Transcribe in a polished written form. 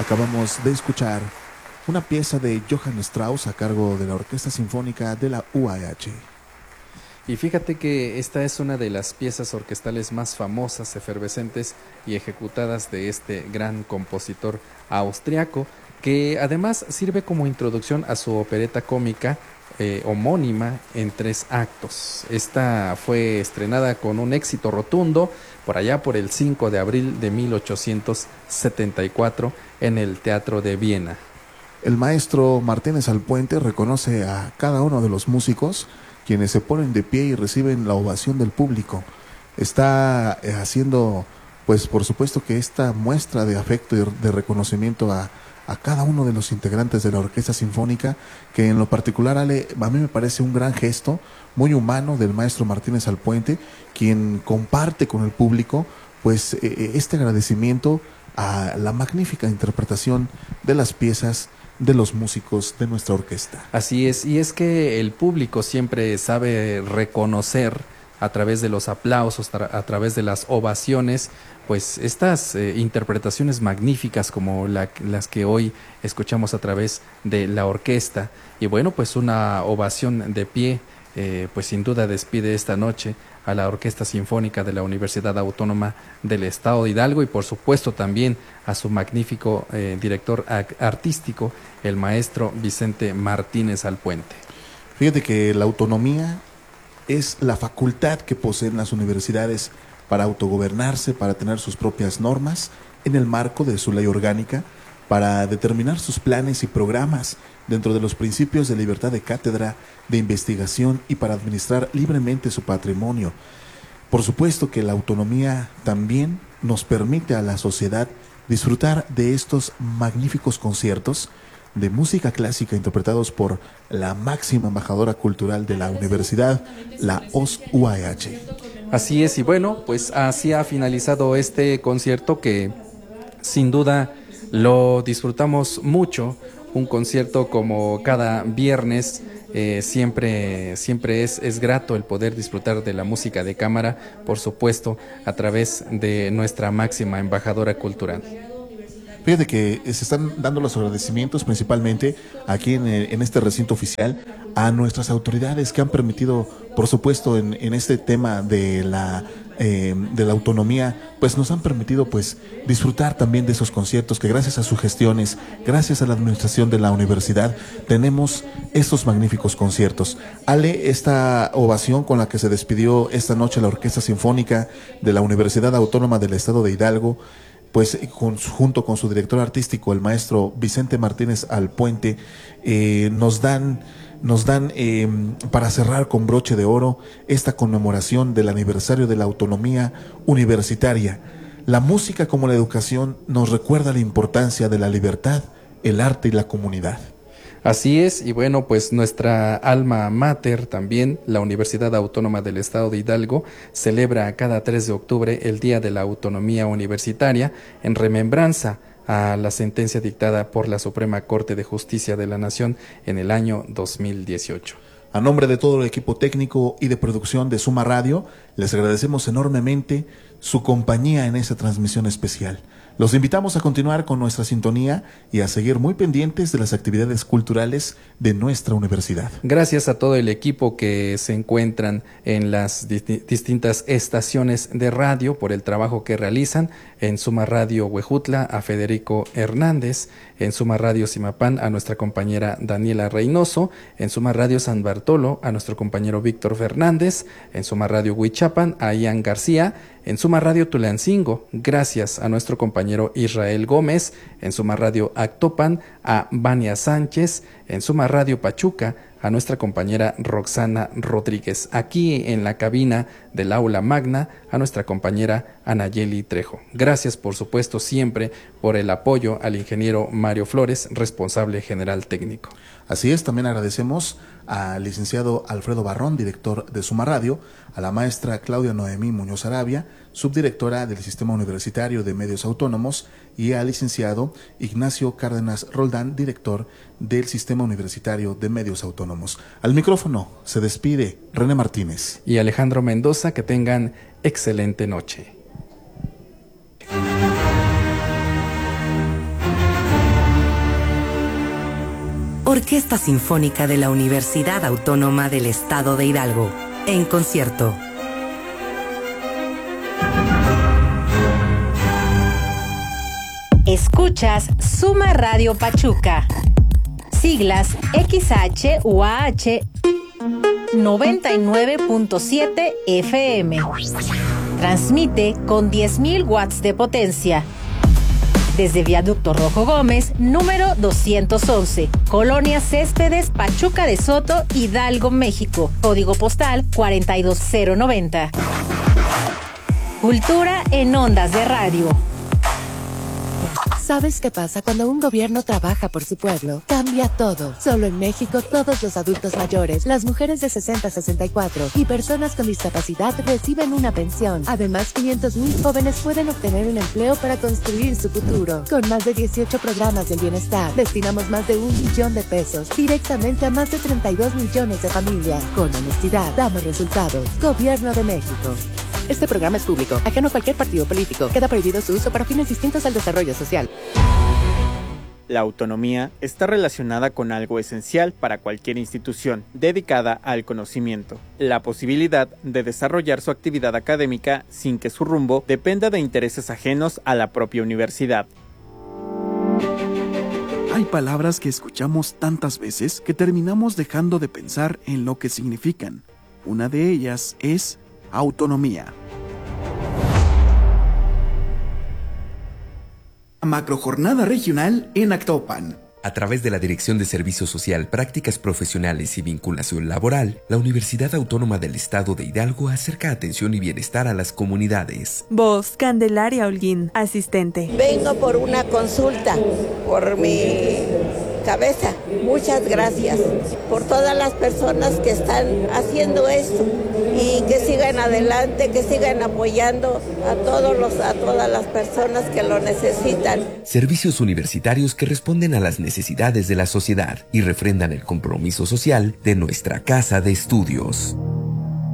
Acabamos de escuchar una pieza de Johann Strauss a cargo de la Orquesta Sinfónica de la UAH. Y fíjate que esta es una de las piezas orquestales más famosas, efervescentes y ejecutadas de este gran compositor austriaco, que además sirve como introducción a su opereta cómica homónima en 3 actos. Esta fue estrenada con un éxito rotundo por allá por el 5 de abril de 1874 en el Teatro de Viena. El maestro Martínez Alpuente reconoce a cada uno de los músicos, quienes se ponen de pie y reciben la ovación del público. Está haciendo, pues por supuesto que esta muestra de afecto y de reconocimiento a cada uno de los integrantes de la Orquesta Sinfónica, que en lo particular, Ale, a mí me parece un gran gesto, muy humano del maestro Martínez Alpuente, quien comparte con el público pues este agradecimiento a la magnífica interpretación de las piezas de los músicos de nuestra orquesta. Así es, y es que el público siempre sabe reconocer a través de los aplausos, a través de las ovaciones, pues estas interpretaciones magníficas como las que hoy escuchamos a través de la orquesta. Y bueno, pues una ovación de pie, pues sin duda despide esta noche a la Orquesta Sinfónica de la Universidad Autónoma del Estado de Hidalgo y por supuesto también a su magnífico director artístico, el maestro Vicente Martínez Alpuente. Fíjate que la autonomía es la facultad que poseen las universidades para autogobernarse, para tener sus propias normas en el marco de su ley orgánica, para determinar sus planes y programas dentro de los principios de libertad de cátedra, de investigación y para administrar libremente su patrimonio. Por supuesto que la autonomía también nos permite a la sociedad disfrutar de estos magníficos conciertos de música clásica interpretados por la máxima embajadora cultural de la universidad, la OSUAH. Así es, y bueno, pues así ha finalizado este concierto que sin duda lo disfrutamos mucho, un concierto como cada viernes. Siempre es grato el poder disfrutar de la música de cámara, por supuesto, a través de nuestra máxima embajadora cultural. Fíjate que se están dando los agradecimientos principalmente aquí en este recinto oficial a nuestras autoridades que han permitido, por supuesto, en este tema de la autonomía, pues nos han permitido pues disfrutar también de esos conciertos que gracias a sus gestiones, gracias a la administración de la universidad, tenemos estos magníficos conciertos. Ale, esta ovación con la que se despidió esta noche la Orquesta Sinfónica de la Universidad Autónoma del Estado de Hidalgo, pues junto con su director artístico, el maestro Vicente Martínez Alpuente, nos dan para cerrar con broche de oro esta conmemoración del aniversario de la autonomía universitaria. La música como la educación nos recuerda la importancia de la libertad, el arte y la comunidad. Así es, y bueno, pues nuestra alma mater también, la Universidad Autónoma del Estado de Hidalgo, celebra cada 3 de octubre el Día de la Autonomía Universitaria en remembranza a la sentencia dictada por la Suprema Corte de Justicia de la Nación en el año 2018. A nombre de todo el equipo técnico y de producción de Suma Radio, les agradecemos enormemente su compañía en esta transmisión especial. Los invitamos a continuar con nuestra sintonía y a seguir muy pendientes de las actividades culturales de nuestra universidad. Gracias a todo el equipo que se encuentran en las distintas estaciones de radio por el trabajo que realizan. En Suma Radio Huejutla a Federico Hernández, en Suma Radio Simapán a nuestra compañera Daniela Reynoso, en Suma Radio San Bartolo a nuestro compañero Víctor Fernández, en Suma Radio Huichapan a Ian García, en Suma Radio Tulancingo, gracias a nuestro compañero Israel Gómez, en Suma Radio Actopan a Vania Sánchez, en Suma Radio Pachuca a nuestra compañera Roxana Rodríguez, aquí en la cabina del aula magna a nuestra compañera Anayeli Trejo. Gracias por supuesto siempre por el apoyo al ingeniero Mario Flores, responsable general técnico. Así es, también agradecemos al licenciado Alfredo Barrón, director de Suma Radio, a la maestra Claudia Noemí Muñoz Arabia, subdirectora del Sistema Universitario de Medios Autónomos, y al licenciado Ignacio Cárdenas Roldán, director del Sistema Universitario de Medios Autónomos. Al micrófono se despide René Martínez y Alejandro Mendoza. Que tengan excelente noche. Orquesta Sinfónica de la Universidad Autónoma del Estado de Hidalgo, en concierto. Escuchas Suma Radio Pachuca. Siglas XH-UAH 99.7 FM. Transmite con 10.000 watts de potencia. Desde Viaducto Rojo Gómez, número 211, Colonia Céspedes, Pachuca de Soto, Hidalgo, México. Código postal 42090. Cultura en ondas de radio. ¿Sabes qué pasa cuando un gobierno trabaja por su pueblo? Cambia todo. Solo en México, todos los adultos mayores, las mujeres de 60 a 64 y personas con discapacidad reciben una pensión. Además, 500,000 jóvenes pueden obtener un empleo para construir su futuro. Con más de 18 programas del bienestar, destinamos más de 1 billón de pesos directamente a más de 32 millones de familias. Con honestidad, damos resultados. Gobierno de México. Este programa es público, ajeno a cualquier partido político. Queda prohibido su uso para fines distintos al desarrollo social. La autonomía está relacionada con algo esencial para cualquier institución dedicada al conocimiento: la posibilidad de desarrollar su actividad académica sin que su rumbo dependa de intereses ajenos a la propia universidad. Hay palabras que escuchamos tantas veces que terminamos dejando de pensar en lo que significan. Una de ellas es autonomía. Macrojornada regional en Actopan. A través de la Dirección de Servicio Social, Prácticas Profesionales y Vinculación Laboral, la Universidad Autónoma del Estado de Hidalgo acerca atención y bienestar a las comunidades. Voz, Candelaria Holguín, asistente. Vengo por una consulta, por mi cabeza. Muchas gracias por todas las personas que están haciendo esto y que sigan adelante, que sigan apoyando a todas las personas que lo necesitan. Servicios universitarios que responden a las necesidades de la sociedad y refrendan el compromiso social de nuestra casa de estudios.